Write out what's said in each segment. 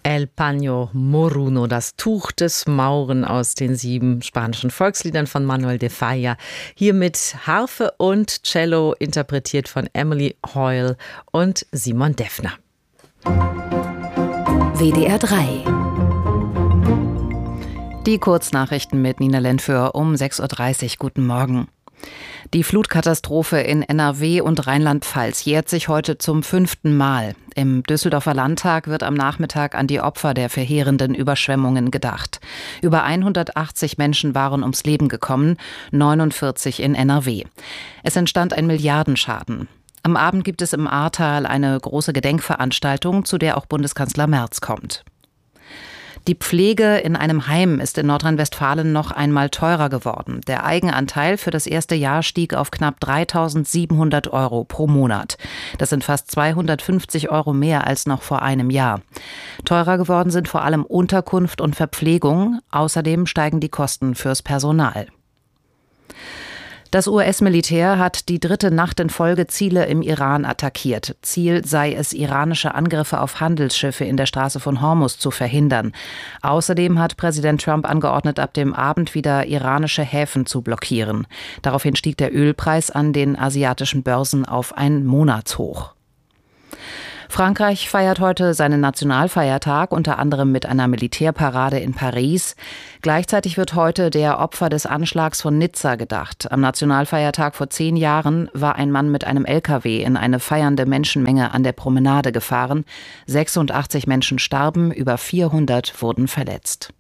El Paño Moruno, das Tuch des Mauren aus den 7 spanischen Volksliedern von Manuel de Falla. Hier mit Harfe und Cello, interpretiert von Emily Hoyle und Simon Deffner. WDR 3. Die Kurznachrichten mit Nina Lentföhr um 6.30 Uhr. Guten Morgen. Die Flutkatastrophe in NRW und Rheinland-Pfalz jährt sich heute zum 5. Mal. Im Düsseldorfer Landtag wird am Nachmittag an die Opfer der verheerenden Überschwemmungen gedacht. Über 180 Menschen waren ums Leben gekommen, 49 in NRW. Es entstand ein Milliardenschaden. Am Abend gibt es im Ahrtal eine große Gedenkveranstaltung, zu der auch Bundeskanzler Merz kommt. Die Pflege in einem Heim ist in Nordrhein-Westfalen noch einmal teurer geworden. Der Eigenanteil für das erste Jahr stieg auf knapp 3.700 € pro Monat. Das sind fast 250 € mehr als noch vor einem Jahr. Teurer geworden sind vor allem Unterkunft und Verpflegung. Außerdem steigen die Kosten fürs Personal. Das US-Militär hat die 3. Nacht in Folge Ziele im Iran attackiert. Ziel sei es, iranische Angriffe auf Handelsschiffe in der Straße von Hormuz zu verhindern. Außerdem hat Präsident Trump angeordnet, ab dem Abend wieder iranische Häfen zu blockieren. Daraufhin stieg der Ölpreis an den asiatischen Börsen auf ein Monatshoch. Frankreich feiert heute seinen Nationalfeiertag, unter anderem mit einer Militärparade in Paris. Gleichzeitig wird heute der Opfer des Anschlags von Nizza gedacht. Am Nationalfeiertag vor 10 Jahren war ein Mann mit einem LKW in eine feiernde Menschenmenge an der Promenade gefahren. 86 Menschen starben, über 400 wurden verletzt.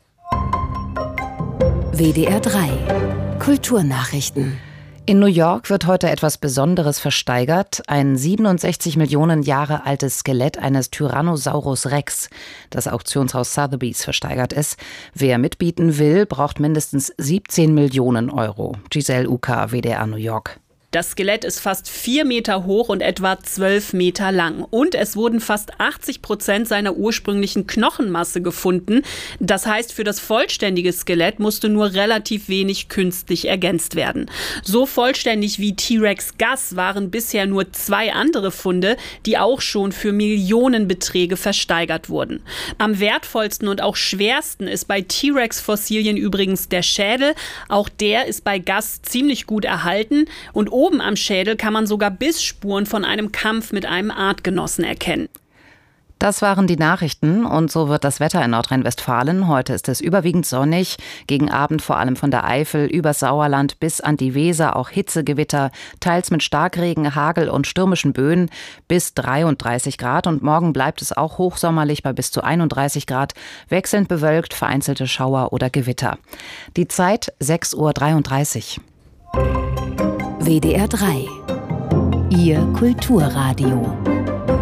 WDR 3. Kulturnachrichten. In New York wird heute etwas Besonderes versteigert, ein 67 Millionen Jahre altes Skelett eines Tyrannosaurus Rex. Das Auktionshaus Sotheby's versteigert es. Wer mitbieten will, braucht mindestens 17 Millionen €. Giselle Uka, WDR New York. Das Skelett ist fast 4 Meter hoch und etwa 12 Meter lang. Und es wurden fast 80% seiner ursprünglichen Knochenmasse gefunden. Das heißt, für das vollständige Skelett musste nur relativ wenig künstlich ergänzt werden. So vollständig wie T-Rex Gus waren bisher nur 2 andere Funde, die auch schon für Millionenbeträge versteigert wurden. Am wertvollsten und auch schwersten ist bei T-Rex-Fossilien übrigens der Schädel. Auch der ist bei Gus ziemlich gut erhalten. Und oben am Schädel kann man sogar Bissspuren von einem Kampf mit einem Artgenossen erkennen. Das waren die Nachrichten und so wird das Wetter in Nordrhein-Westfalen. Heute ist es überwiegend sonnig, gegen Abend vor allem von der Eifel übers Sauerland bis an die Weser auch Hitzegewitter, teils mit Starkregen, Hagel und stürmischen Böen bis 33 Grad. Und morgen bleibt es auch hochsommerlich bei bis zu 31 Grad, wechselnd bewölkt, vereinzelte Schauer oder Gewitter. Die Zeit 6.33 Uhr. WDR 3. Ihr Kulturradio.